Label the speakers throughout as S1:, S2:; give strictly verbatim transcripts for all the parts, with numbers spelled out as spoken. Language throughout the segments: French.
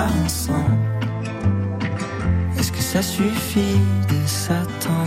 S1: pas ensemble. Est-ce que ça suffit de s'attendre?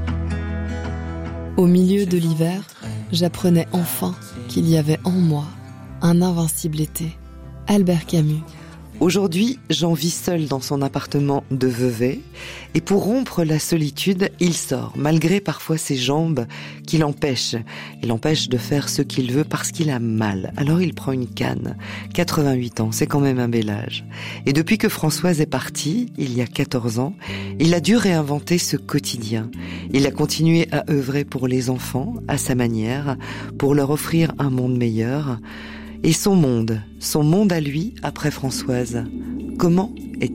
S2: Au milieu de l'hiver, j'apprenais enfin qu'il y avait en moi un invincible été. Albert Camus.
S3: Aujourd'hui, Jean vit seul dans son appartement de Vevey et pour rompre la solitude, il sort, malgré parfois ses jambes qui l'empêchent. Il l'empêche de faire ce qu'il veut parce qu'il a mal. Alors il prend une canne. quatre-vingt-huit ans, c'est quand même un bel âge. Et depuis que Françoise est partie, il y a quatorze ans, il a dû réinventer ce quotidien. Il a continué à œuvrer pour les enfants, à sa manière, pour leur offrir un monde meilleur. Et son monde, son monde à lui, après Françoise, comment est-il ?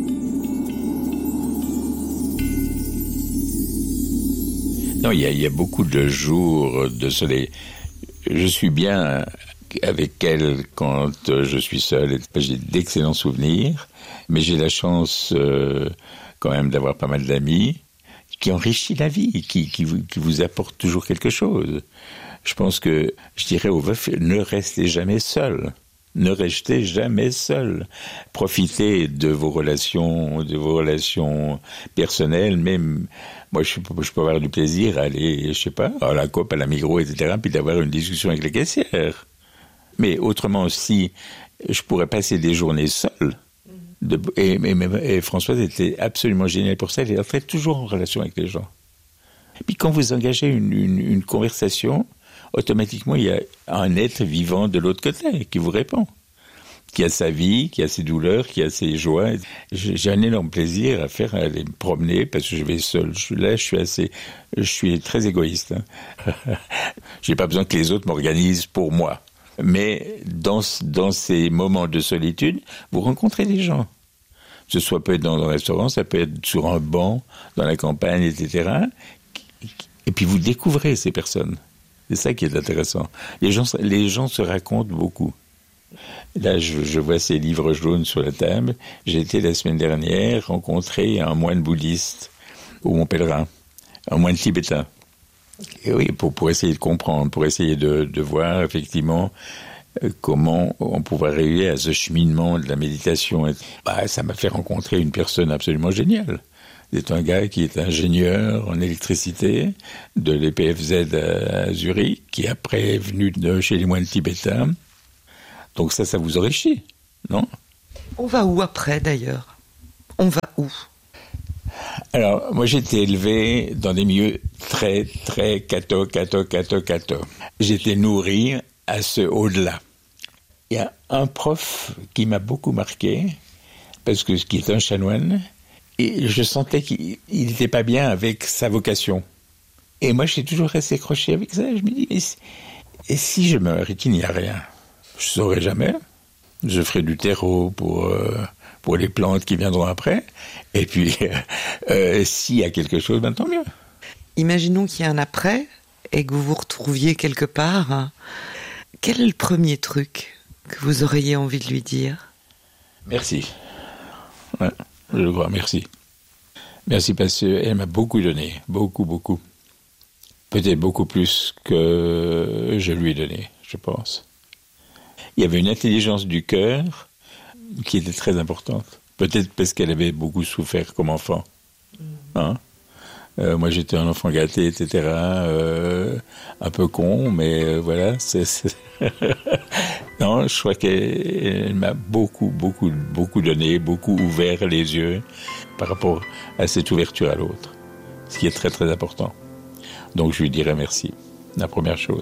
S4: Non, il y a, il y a beaucoup de jours de soleil. Je suis bien avec elle quand je suis seul. J'ai d'excellents souvenirs, mais j'ai la chance euh, quand même d'avoir pas mal d'amis qui enrichissent la vie, qui, qui, vous, qui vous apportent toujours quelque chose. Je pense que, je dirais aux veufs, ne restez jamais seuls. Ne restez jamais seuls. Profitez de vos relations, de vos relations personnelles. Même, moi, je, je peux avoir du plaisir à aller, je sais pas, à la Coop, à la Migros, et cetera, puis d'avoir une discussion avec les caissières. Mais autrement, si je pourrais passer des journées seul, de, et, et, et Françoise était absolument géniale pour ça, elle entrait toujours en relation avec les gens. Et puis quand vous engagez une, une, une conversation, automatiquement, il y a un être vivant de l'autre côté qui vous répond, qui a sa vie, qui a ses douleurs, qui a ses joies. J'ai un énorme plaisir à faire, à aller me promener parce que je vais seul. Je suis là, je suis assez, je suis très égoïste. Hein. J'ai pas besoin que les autres m'organisent pour moi. Mais dans, dans ces moments de solitude, vous rencontrez des gens. Ce soit peut être dans un restaurant, ça peut être sur un banc, dans la campagne, et cetera. Et puis vous découvrez ces personnes. C'est ça qui est intéressant. Les gens, les gens se racontent beaucoup. Là, je, je vois ces livres jaunes sur la table. J'ai été la semaine dernière rencontrer un moine bouddhiste au Mont Pèlerin, un moine tibétain. Et oui, pour, pour essayer de comprendre, pour essayer de, de voir effectivement euh, comment on pouvait arriver à ce cheminement de la méditation. Et, bah, ça m'a fait rencontrer une personne absolument géniale. C'est un gars qui est ingénieur en électricité de l'E P F Z à Zurich, qui après est venu de chez les moines tibétains. Donc ça, ça vous enrichit, non ?
S3: On va où après, d'ailleurs ? On va où ?
S4: Alors, moi, j'ai été élevé dans des milieux très, très catho, catho, catho, catho. J'étais nourri à ce au-delà. Il y a un prof qui m'a beaucoup marqué, parce que qui est un chanoine, et je sentais qu'il n'était pas bien avec sa vocation. Et moi, j'ai toujours resté accroché avec ça. Je me dis, et si, et si je meurs et qu'il n'y a rien ? Je ne saurais jamais. Je ferai du terreau pour, euh, pour les plantes qui viendront après. Et puis, euh, euh, s'il y a quelque chose, ben tant mieux.
S3: Imaginons qu'il y a un après et que vous vous retrouviez quelque part. Quel est le premier truc que vous auriez envie de lui dire ?
S4: Merci. Ouais. Je le crois, merci. Merci parce qu'elle m'a beaucoup donné, beaucoup, beaucoup. Peut-être beaucoup plus que je lui ai donné, je pense. Il y avait une intelligence du cœur qui était très importante. Peut-être parce qu'elle avait beaucoup souffert comme enfant. Hein ? Euh, moi, j'étais un enfant gâté, et cetera. Euh, un peu con, mais euh, voilà. C'est, c'est... non, je crois qu'elle m'a beaucoup, beaucoup, beaucoup donné, beaucoup ouvert les yeux par rapport à cette ouverture à l'autre, ce qui est très, très important. Donc, je lui dirais merci, la première chose.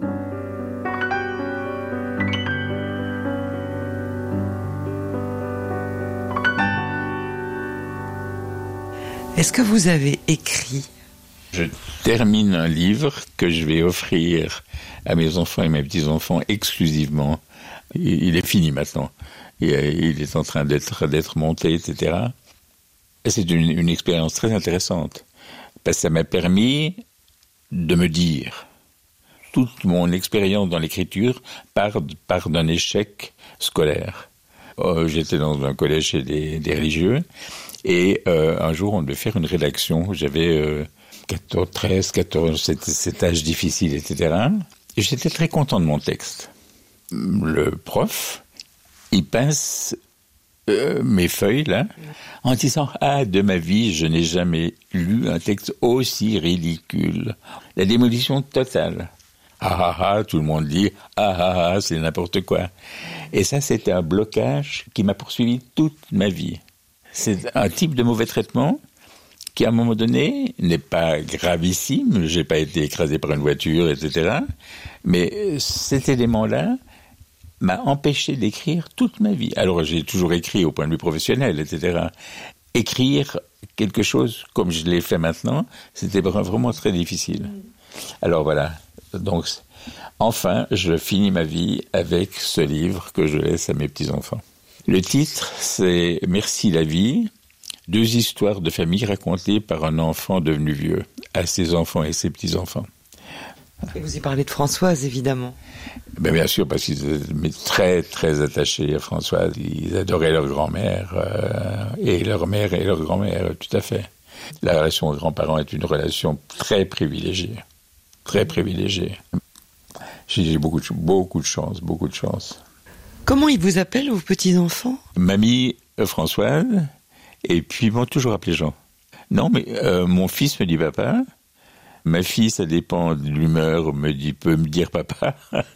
S3: Est-ce que vous avez écrit ?
S4: Je termine un livre que je vais offrir à mes enfants et mes petits-enfants exclusivement. Il est fini maintenant. Il est en train d'être, d'être monté, et cetera. Et c'est une, une expérience très intéressante. Parce que ça m'a permis de me dire, toute mon expérience dans l'écriture part, part d'un échec scolaire. Euh, j'étais dans un collège chez des, des religieux. Et euh, un jour, on devait faire une rédaction. J'avais euh, quatorze, treize, quatorze, cet, cet âge difficile, et cetera. Et j'étais très content de mon texte. Le prof, il pince euh, mes feuilles, là, en disant « Ah, de ma vie, je n'ai jamais lu un texte aussi ridicule. » La démolition totale. Ah ah ah, tout le monde dit « Ah ah ah, c'est n'importe quoi. » Et ça, c'était un blocage qui m'a poursuivi toute ma vie. C'est un type de mauvais traitement qui, à un moment donné, n'est pas gravissime. J'ai pas été écrasé par une voiture, et cetera. Mais cet élément-là m'a empêché d'écrire toute ma vie. Alors, j'ai toujours écrit au point de vue professionnel, et cetera. Écrire quelque chose comme je l'ai fait maintenant, c'était vraiment très difficile. Alors voilà. Donc, enfin, je finis ma vie avec ce livre que je laisse à mes petits-enfants. Le titre, c'est « Merci la vie ». Deux histoires de famille racontées par un enfant devenu vieux, à ses enfants et ses petits-enfants.
S3: Et vous y parlez de Françoise, évidemment.
S4: Ben bien sûr, parce qu'ils étaient très, très attachés à Françoise. Ils adoraient leur grand-mère, euh, et leur mère et leur grand-mère, tout à fait. La relation aux grands-parents est une relation très privilégiée. Très privilégiée. J'ai eu beaucoup de, beaucoup de chance, beaucoup de chance.
S3: Comment ils vous appellent, vos petits-enfants ?
S4: Mamie euh, Françoise... Et puis, ils m'ont toujours appelé Jean. Non, mais euh, mon fils me dit papa. Ma fille, ça dépend de l'humeur, me dit, peut me dire papa.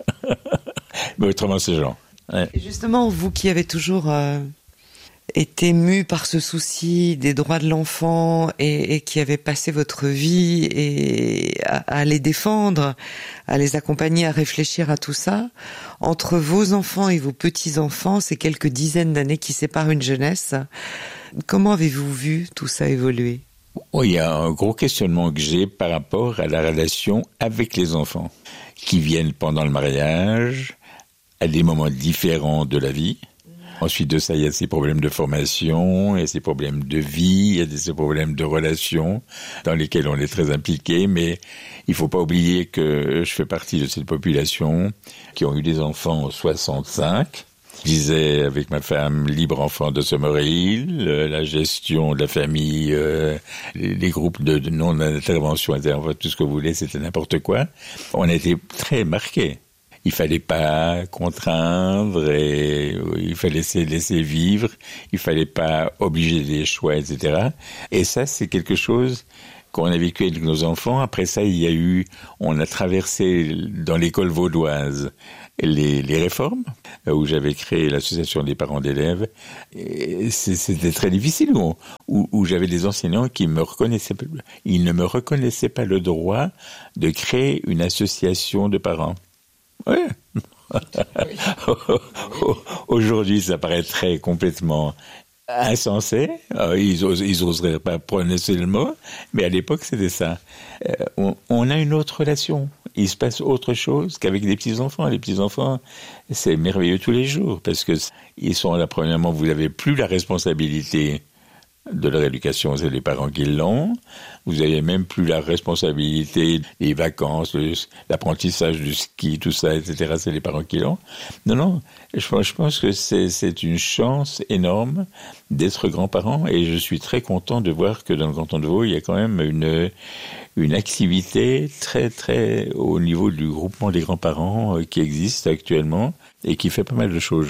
S4: Mais autrement, c'est Jean. Ouais.
S3: Et justement, vous qui avez toujours euh, été mu par ce souci des droits de l'enfant et, et qui avez passé votre vie et à, à les défendre, à les accompagner, à réfléchir à tout ça, entre vos enfants et vos petits-enfants, ces quelques dizaines d'années qui séparent une jeunesse, comment avez-vous vu tout ça évoluer ?
S4: Oh, il y a un gros questionnement que j'ai par rapport à la relation avec les enfants, qui viennent pendant le mariage, à des moments différents de la vie. Ensuite de ça, il y a ces problèmes de formation, il y a ces problèmes de vie, il y a ces problèmes de relations dans lesquels on est très impliqué, mais il faut pas oublier que je fais partie de cette population qui ont eu des enfants en soixante-cinq. Je disais avec ma femme, libre enfant de Summerhill, euh, la gestion de la famille, euh, les, les groupes de, de non-intervention, tout ce que vous voulez, c'était n'importe quoi. On a été très marqués. Il fallait pas contraindre et il fallait laisser, laisser vivre. Il fallait pas obliger des choix, et cetera. Et ça, c'est quelque chose qu'on a vécu avec nos enfants. Après ça, il y a eu, on a traversé dans l'école vaudoise les, les réformes, où j'avais créé l'association des parents d'élèves. Et c'était très difficile, où, où, où j'avais des enseignants qui me reconnaissaient pas, ils ne me reconnaissaient pas le droit de créer une association de parents. Oui. Aujourd'hui, ça paraîtrait complètement insensé. Ils, os, ils oseraient pas prononcer le mot, mais à l'époque, c'était ça. Euh, on, on a une autre relation. Il se passe autre chose qu'avec les petits-enfants. Les petits-enfants, c'est merveilleux tous les jours, parce que ils sont là, premièrement, vous n'avez plus la responsabilité de leur éducation, c'est les parents qui l'ont. Vous avez même plus la responsabilité des vacances, le, l'apprentissage du ski, tout ça, et cetera. C'est les parents qui l'ont. Non, non, je, je pense que c'est, c'est une chance énorme d'être grand-parent, et je suis très content de voir que dans le canton de Vaud, il y a quand même une, une activité très, très au niveau du groupement des grands-parents qui existe actuellement et qui fait pas mal de choses.